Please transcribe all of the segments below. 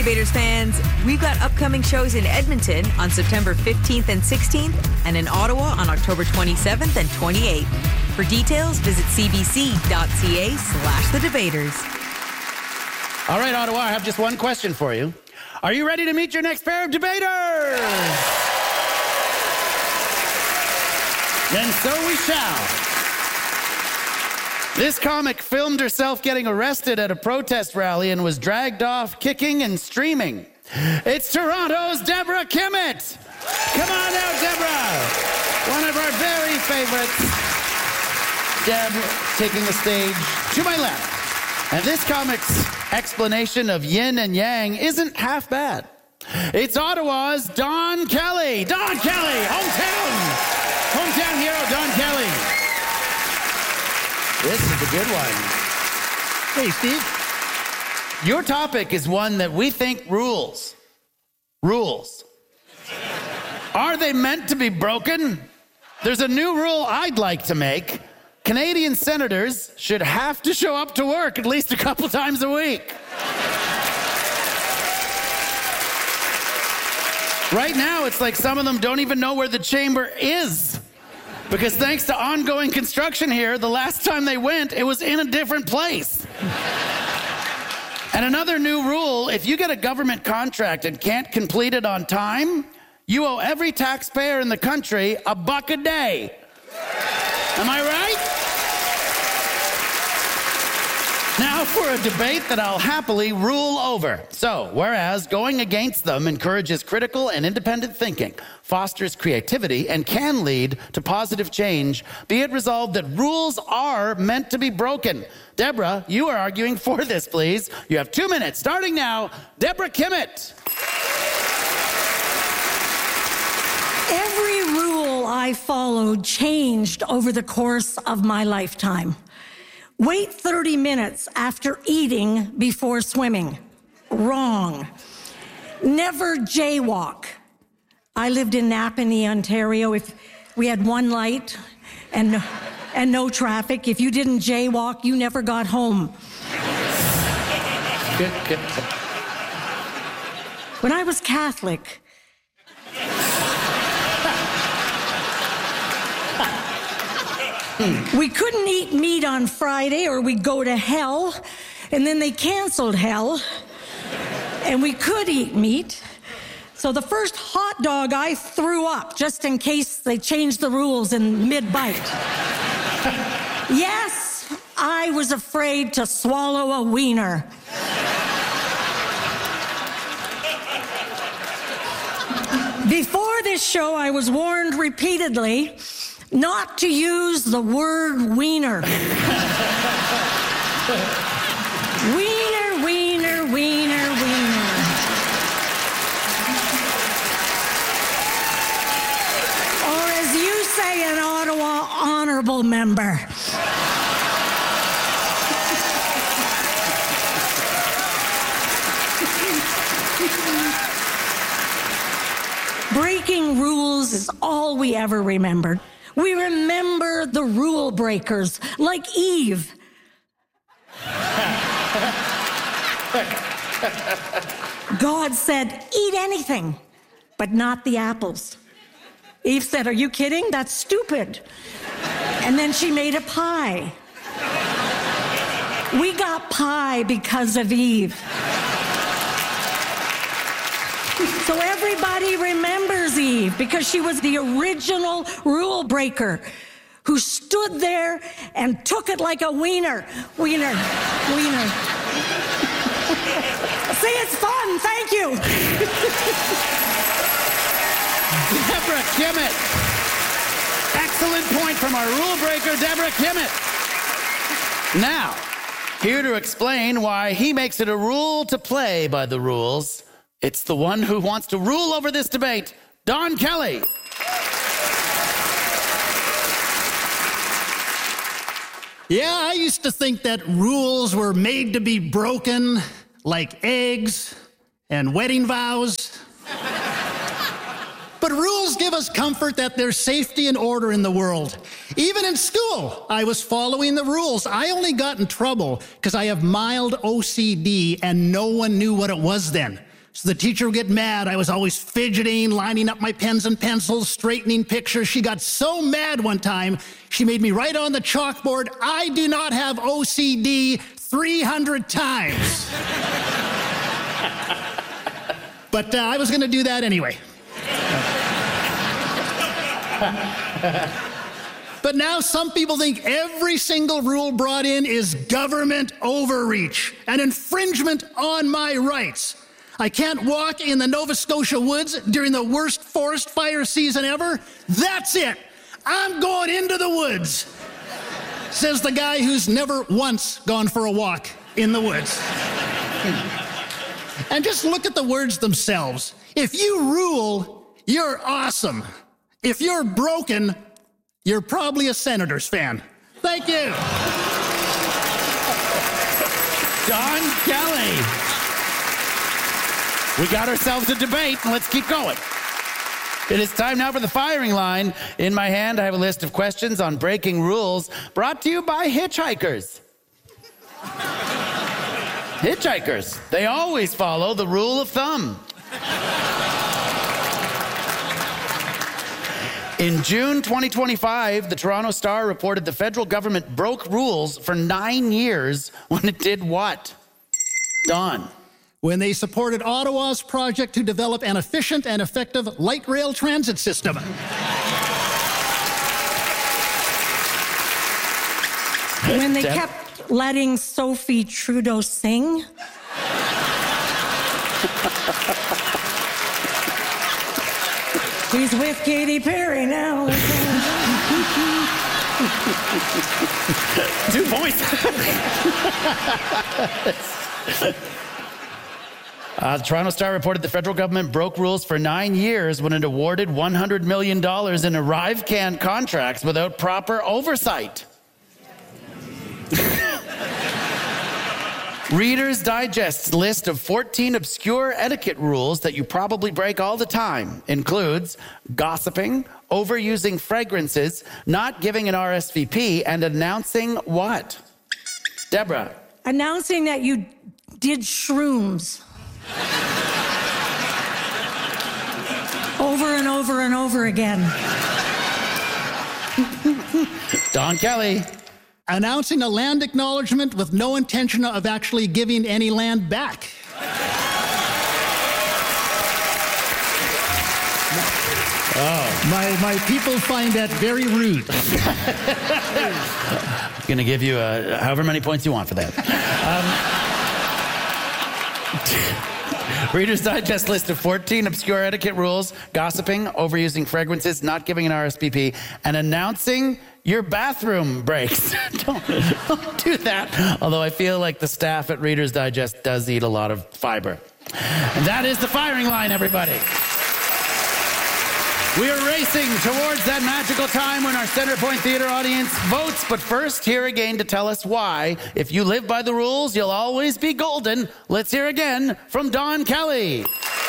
Debaters fans, we've got upcoming shows in Edmonton on September 15th and 16th and in Ottawa on October 27th and 28th. For details, visit cbc.ca/thedebaters. All right, Ottawa, I have just one question for you. Are you ready to meet your next pair of debaters? Then so we shall. This comic filmed herself getting arrested at a protest rally and was dragged off kicking and streaming. It's Toronto's Deborah Kimmett. Come on now, Deborah. One of our very favorites. Deb taking the stage to my left. And this comic's explanation of yin and yang isn't half bad. It's Ottawa's Don Kelly. Don Kelly, hometown hero, Don Kelly. This is a good one. Hey, Steve. Your topic is one that we think rules. Rules. Are they meant to be broken? There's a new rule I'd like to make. Canadian senators should have to show up to work at least a couple times a week. Right now, it's like some of them don't even know where the chamber is. Because thanks to ongoing construction here, the last time they went, it was in a different place. And another new rule, if you get a government contract and can't complete it on time, you owe every taxpayer in the country $1 a day. Am I right? Now for a debate that I'll happily rule over. So, whereas going against them encourages critical and independent thinking, fosters creativity, and can lead to positive change, be it resolved that rules are meant to be broken. Deborah, you are arguing for this, please. You have 2 minutes, starting now. Deborah Kimmett. Every rule I followed changed over the course of my lifetime. Wait 30 minutes after eating before swimming. Wrong. Never jaywalk. I lived in Napanee, Ontario. If we had one light and no traffic, if you didn't jaywalk, you never got home. Good. When I was Catholic, we couldn't eat meat on Friday or we'd go to hell, and then they canceled hell, and we could eat meat. So the first hot dog I threw up, just in case they changed the rules in mid-bite. Yes, I was afraid to swallow a wiener. Before this show, I was warned repeatedly not to use the word wiener. Wiener, wiener, wiener, wiener. Or as you say in Ottawa, honorable member. Breaking rules is all we ever remembered. We remember the rule breakers, like Eve. God said, eat anything, but not the apples. Eve said, are you kidding? That's stupid. And then she made a pie. We got pie because of Eve. So everybody remembers Eve because she was the original rule breaker who stood there and took it like a wiener. Wiener, wiener. See, it's fun. Thank you. Deborah Kimmett. Excellent point from our rule breaker, Deborah Kimmett. Now, here to explain why he makes it a rule to play by the rules, it's the one who wants to rule over this debate, Don Kelly. Yeah, I used to think that rules were made to be broken, like eggs and wedding vows. But rules give us comfort that there's safety and order in the world. Even in school, I was following the rules. I only got in trouble because I have mild OCD and no one knew what it was then. So the teacher would get mad. I was always fidgeting, lining up my pens and pencils, straightening pictures. She got so mad one time, she made me write on the chalkboard, "I do not have OCD," 300 times. But I was going to do that anyway. But now some people think every single rule brought in is government overreach, an infringement on my rights. I can't walk in the Nova Scotia woods during the worst forest fire season ever. That's it. I'm going into the woods, says the guy who's never once gone for a walk in the woods. And just look at the words themselves. If you rule, you're awesome. If you're broken, you're probably a Senators fan. Thank you. Don Kelly. We got ourselves a debate, and let's keep going. It is time now for the firing line. In my hand, I have a list of questions on breaking rules brought to you by hitchhikers. Hitchhikers, they always follow the rule of thumb. In June 2025, the Toronto Star reported the federal government broke rules for 9 years when it did what? Don. When they supported Ottawa's project to develop an efficient and effective light rail transit system. When they kept letting Sophie Trudeau sing. He's with Katy Perry now. 2 points. The Toronto Star reported the federal government broke rules for 9 years when it awarded $100 million in ArriveCan contracts without proper oversight. Reader's Digest's list of 14 obscure etiquette rules that you probably break all the time includes gossiping, overusing fragrances, not giving an RSVP, and announcing what? Deborah. Announcing that you did shrooms. Over and over and over again. Don Kelly. Announcing a land acknowledgement with no intention of actually giving any land back. Oh. My people find that very rude. I'm going to give you however many points you want for that. Reader's Digest list of 14 obscure etiquette rules: gossiping, overusing fragrances, not giving an RSVP, and announcing your bathroom breaks. Don't do that. Although I feel like the staff at Reader's Digest does eat a lot of fiber. And that is the firing line, everybody. We are racing towards that magical time when our Centerpoint Theatre audience votes. But first, here again to tell us why, if you live by the rules, you'll always be golden. Let's hear again from Don Kelly.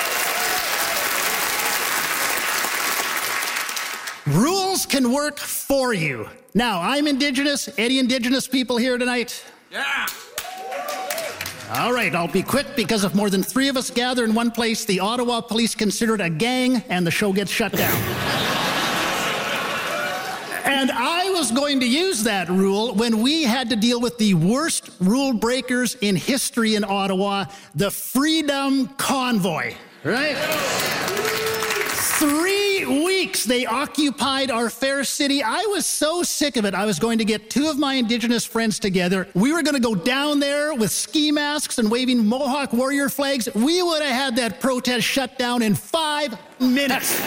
Rules can work for you. Now, I'm Indigenous. Any Indigenous people here tonight? Yeah. All right, I'll be quick because if more than 3 of us gather in one place, the Ottawa police consider it a gang and the show gets shut down. And I was going to use that rule when we had to deal with the worst rule breakers in history in Ottawa, the Freedom Convoy, right? 3 weeks they occupied our fair city. I was so sick of it, I was going to get 2 of my Indigenous friends together. We were going to go down there with ski masks and waving Mohawk warrior flags. We would have had that protest shut down in 5 minutes.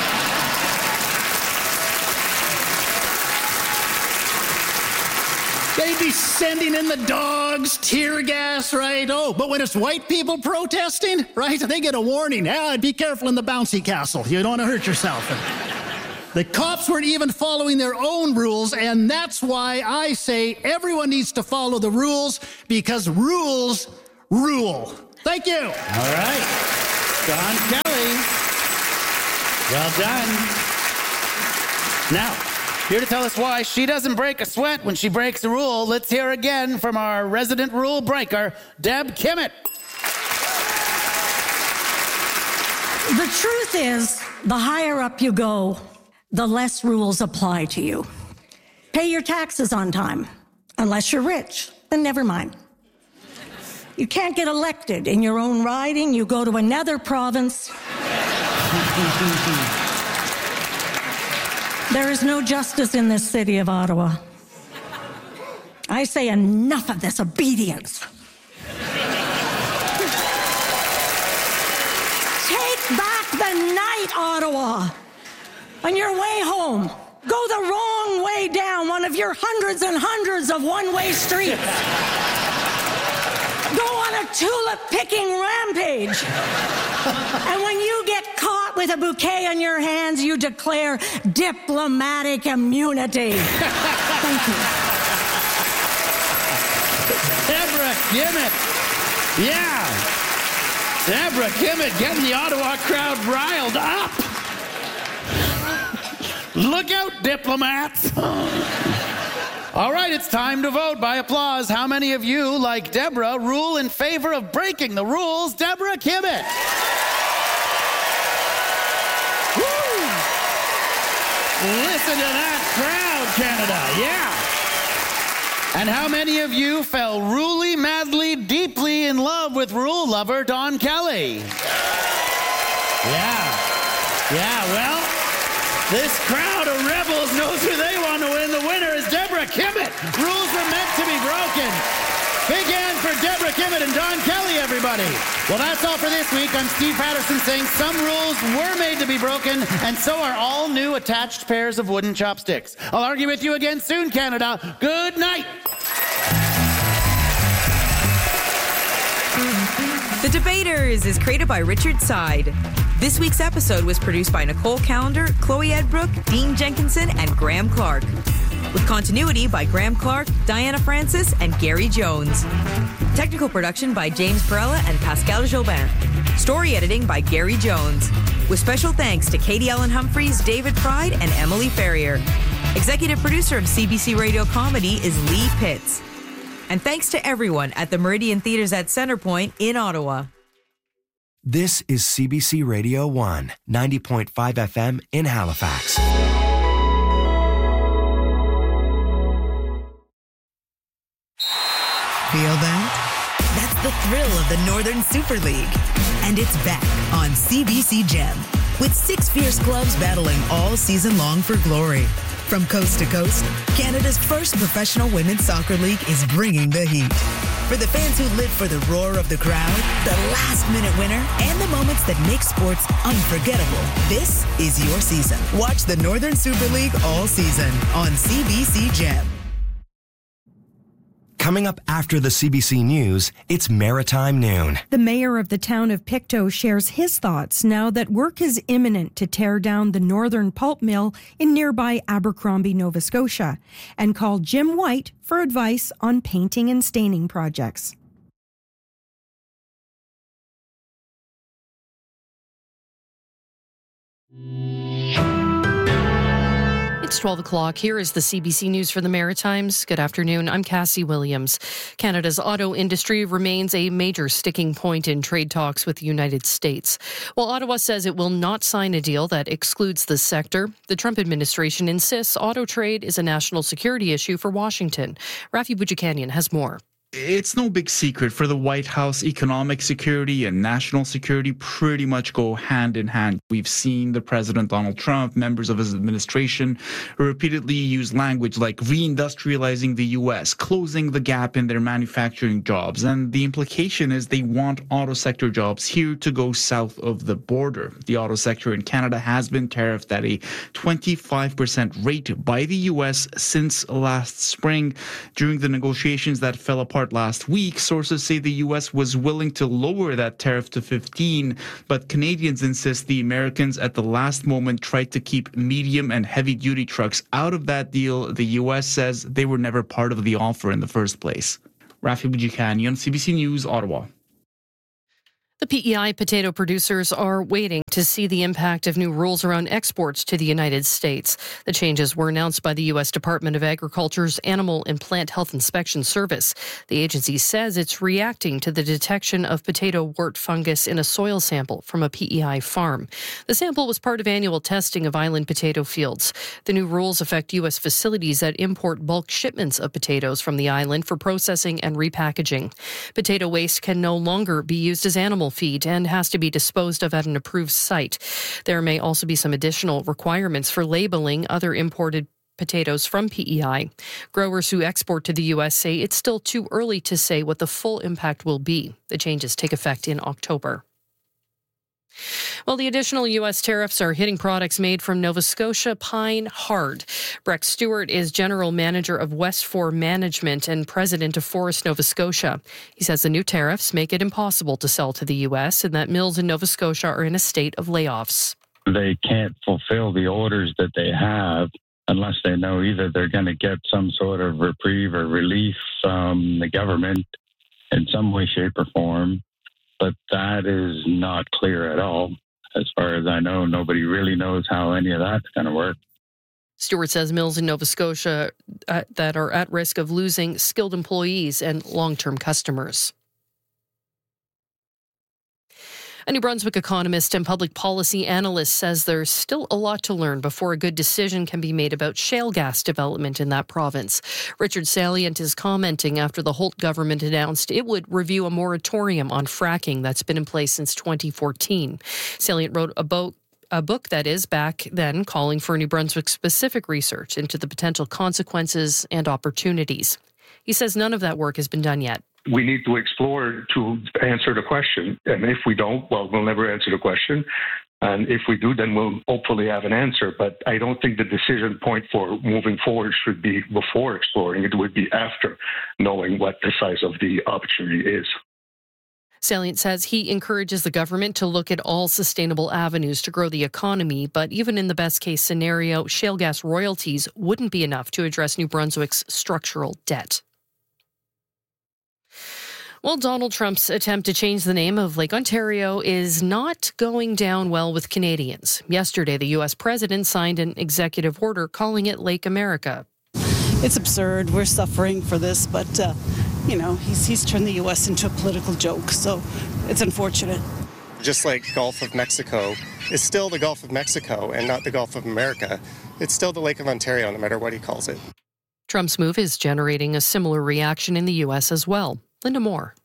They'd be sending in the dogs, tear gas, right? Oh, but when it's white people protesting, right, they get a warning. Be careful in the bouncy castle. You don't want to hurt yourself. The cops weren't even following their own rules, and that's why I say everyone needs to follow the rules, because rules rule. Thank you. All right. Don Kelly. Well done. Now, here to tell us why she doesn't break a sweat when she breaks a rule, let's hear again from our resident rule breaker, Deb Kimmett. The truth is, the higher up you go, the less rules apply to you. Pay your taxes on time. Unless you're rich, then never mind. You can't get elected in your own riding. You go to another province. There is no justice in this city of Ottawa. I say enough of this obedience. Take back the night, Ottawa. On your way home, go the wrong way down one of your hundreds and hundreds of one-way streets. Go on a tulip-picking rampage. And when you get caught with a bouquet in your hands, you declare diplomatic immunity. Thank you. Deborah Kimmett. Yeah. Deborah Kimmett getting the Ottawa crowd riled up. Look out, diplomats. All right, it's time to vote by applause. How many of you, like Deborah, rule in favor of breaking the rules? Deborah Kimmett. Woo! Listen to that crowd, Canada. Yeah. And how many of you fell ruly, madly, deeply in love with rule lover Don Kelly? Yeah. Yeah, well, this crowd of rebels knows who they want to win. The winner is Deborah Kimmett. Rules were meant to be broken. Big hand for Deborah Kimmett and Don Kelly, everybody. Well, that's all for this week. I'm Steve Patterson saying some rules were made to be broken, and so are all new attached pairs of wooden chopsticks. I'll argue with you again soon, Canada. Good night. The Debaters is created by Richard Side. This week's episode was produced by Nicole Callender, Chloe Edbrook, Dean Jenkinson, and Graham Clark. With continuity by Graham Clark, Diana Francis, and Gary Jones. Technical production by James Perella and Pascal Jobin. Story editing by Gary Jones. With special thanks to Katie Ellen Humphreys, David Pride, and Emily Ferrier. Executive producer of CBC Radio Comedy is Lee Pitts. And thanks to everyone at the Meridian Theatres at Centrepoint in Ottawa. This is CBC Radio 1, 90.5 FM in Halifax. Feel that? That's the thrill of the Northern Super League. And it's back on CBC Gem, with 6 fierce clubs battling all season long for glory. From coast to coast, Canada's first professional women's soccer league is bringing the heat. For the fans who live for the roar of the crowd, the last-minute winner, and the moments that make sports unforgettable, this is your season. Watch the Northern Super League all season on CBC Gem. Coming up after the CBC News, it's Maritime Noon. The mayor of the town of Pictou shares his thoughts now that work is imminent to tear down the northern pulp mill in nearby Abercrombie, Nova Scotia, and called Jim White for advice on painting and staining projects. It's 12 o'clock. Here is the CBC News for the Maritimes. Good afternoon. I'm Cassie Williams. Canada's auto industry remains a major sticking point in trade talks with the United States. While Ottawa says it will not sign a deal that excludes the sector, the Trump administration insists auto trade is a national security issue for Washington. Rafi Boudjikanian has more. It's no big secret for the White House, economic security and national security pretty much go hand in hand. We've seen the President Donald Trump, members of his administration, repeatedly use language like reindustrializing the U.S., closing the gap in their manufacturing jobs. And the implication is they want auto sector jobs here to go south of the border. The auto sector in Canada has been tariffed at a 25% rate by the U.S. since last spring. During the negotiations that fell apart last week, sources say the U.S. was willing to lower that tariff to 15, but Canadians insist the Americans at the last moment tried to keep medium and heavy-duty trucks out of that deal. The U.S. says they were never part of the offer in the first place. Rafi Boudjikanian, CBC News, Ottawa. The PEI potato producers are waiting to see the impact of new rules around exports to the United States. The changes were announced by the U.S. Department of Agriculture's Animal and Plant Health Inspection Service. The agency says it's reacting to the detection of potato wart fungus in a soil sample from a PEI farm. The sample was part of annual testing of island potato fields. The new rules affect U.S. facilities that import bulk shipments of potatoes from the island for processing and repackaging. Potato waste can no longer be used as animal feed and has to be disposed of at an approved site. There may also be some additional requirements for labeling other imported potatoes from PEI. Growers who export to the U.S. say it's still too early to say what the full impact will be. The changes take effect in October. Well, the additional U.S. tariffs are hitting products made from Nova Scotia pine hard. Breck Stewart is General Manager of West4 Management and President of Forest Nova Scotia. He says the new tariffs make it impossible to sell to the U.S. and that mills in Nova Scotia are in a state of layoffs. They can't fulfill the orders that they have unless they know either they're going to get some sort of reprieve or relief from the government in some way, shape, or form. But that is not clear at all. As far as I know, nobody really knows how any of that's going to work. Stewart says mills in Nova Scotia that are at risk of losing skilled employees and long-term customers. A New Brunswick economist and public policy analyst says there's still a lot to learn before a good decision can be made about shale gas development in that province. Richard Salient is commenting after the Holt government announced it would review a moratorium on fracking that's been in place since 2014. Salient wrote a book that is back then calling for New Brunswick-specific research into the potential consequences and opportunities. He says none of that work has been done yet. We need to explore to answer the question. And if we don't, well, we'll never answer the question. And if we do, then we'll hopefully have an answer. But I don't think the decision point for moving forward should be before exploring. It would be after knowing what the size of the opportunity is. Salient says he encourages the government to look at all sustainable avenues to grow the economy, but even in the best-case scenario, shale gas royalties wouldn't be enough to address New Brunswick's structural debt. Well, Donald Trump's attempt to change the name of Lake Ontario is not going down well with Canadians. Yesterday, the U.S. president signed an executive order calling it Lake America. It's absurd. We're suffering for this, but, he's turned the U.S. into a political joke, so it's unfortunate. Just like Gulf of Mexico is still the Gulf of Mexico and not the Gulf of America. It's still the Lake of Ontario, no matter what he calls it. Trump's move is generating a similar reaction in the U.S. as well. Linda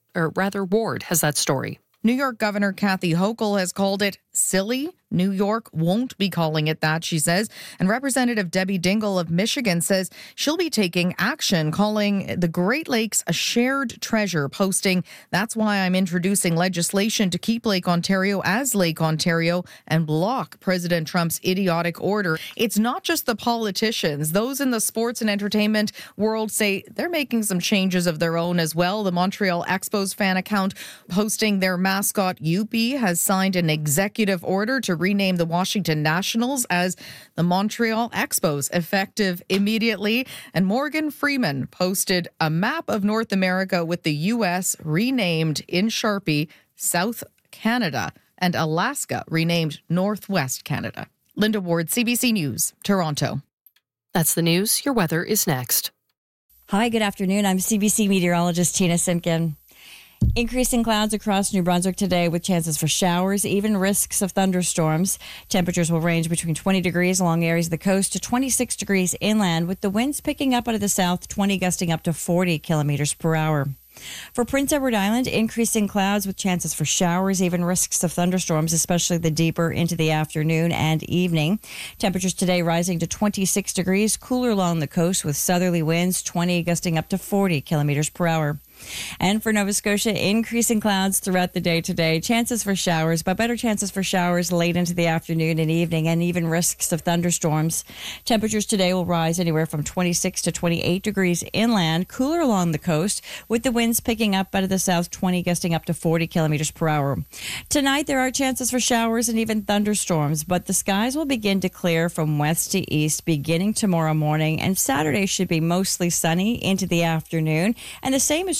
Ward has that story. New York Governor Kathy Hochul has called it silly. New York won't be calling it that, she says. And Representative Debbie Dingell of Michigan says she'll be taking action, calling the Great Lakes a shared treasure, posting, "That's why I'm introducing legislation to keep Lake Ontario as Lake Ontario and block President Trump's idiotic order." It's not just the politicians. Those in the sports and entertainment world say they're making some changes of their own as well. The Montreal Expos fan account posting their mascot Youppi has signed an executive order to rename the Washington Nationals as the Montreal Expos, effective immediately. And Morgan Freeman posted a map of North America with the U.S. renamed in Sharpie South Canada and Alaska renamed Northwest Canada. Linda Ward, CBC News, Toronto. That's the news. Your weather is next. Hi, good afternoon. I'm CBC meteorologist Tina Simpkin. Increasing clouds across New Brunswick today with chances for showers, even risks of thunderstorms. Temperatures will range between 20 degrees along areas of the coast to 26 degrees inland, with the winds picking up out of the south, 20 gusting up to 40 kilometers per hour. For Prince Edward Island, increasing clouds with chances for showers, even risks of thunderstorms, especially the deeper into the afternoon and evening. Temperatures today rising to 26 degrees, cooler along the coast with southerly winds, 20 gusting up to 40 kilometers per hour. And for Nova Scotia, increasing clouds throughout the day today. Chances for showers, but better chances for showers late into the afternoon and evening, and even risks of thunderstorms. Temperatures today will rise anywhere from 26 to 28 degrees inland, cooler along the coast, with the winds picking up out of the south, 20 gusting up to 40 kilometers per hour. Tonight, there are chances for showers and even thunderstorms, but the skies will begin to clear from west to east beginning tomorrow morning, and Saturday should be mostly sunny into the afternoon, and the same is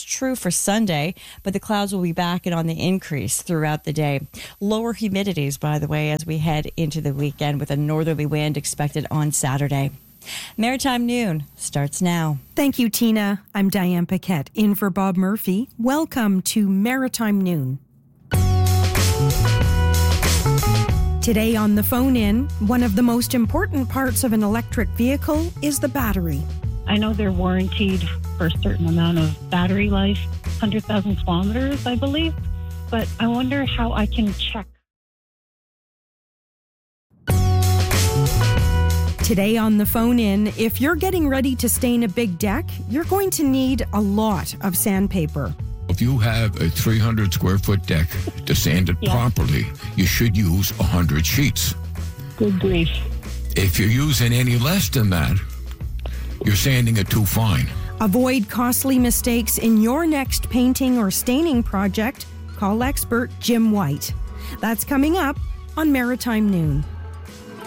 true for Sunday, but the clouds will be back and on the increase throughout the day. Lower humidities, by the way, as we head into the weekend with a northerly wind expected on Saturday. Maritime Noon starts now. Thank you, Tina. I'm Diane Paquette, in for Bob Murphy. Welcome to Maritime Noon. Today on the phone-in, one of the most important parts of an electric vehicle is the battery. I know they're warranted for a certain amount of battery life, 100,000 kilometers, I believe, but I wonder how I can check. Today on the phone-in, if you're getting ready to stain a big deck, you're going to need a lot of sandpaper. If you have a 300 square foot deck, to sand it properly, you should use 100 sheets. Good grief. If you're using any less than that, you're sanding it too fine. Avoid costly mistakes in your next painting or staining project. Call expert Jim White. That's coming up on Maritime Noon.